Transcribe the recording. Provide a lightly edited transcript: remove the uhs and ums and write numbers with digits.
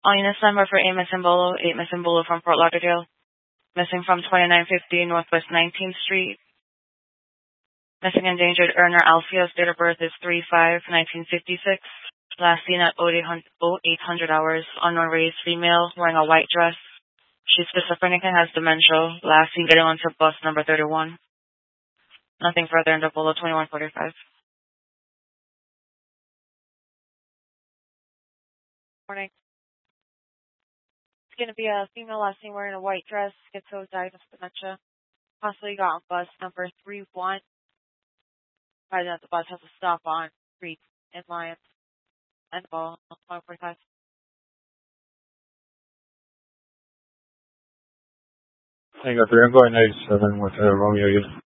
On unit number for 8 missing Bolo, 8 missing Bolo from Fort Lauderdale. Missing from 2950 Northwest 19th Street. Missing endangered earner Alfio's date of birth is 3/5/1956. Last seen at 0800 hours. Unknown race, female, wearing a white dress. She's schizophrenic and has dementia. Last seen getting onto bus number 31. Nothing further under Bolo 2145. Morning. It's going to be a female last seen wearing a white dress, schizo, diagnosed with dementia. Possibly got on bus number 31. Right now the bus has a stop on Street in Lyons. And Bolo 2145. Tango 3, I'm going 97 with Romeo.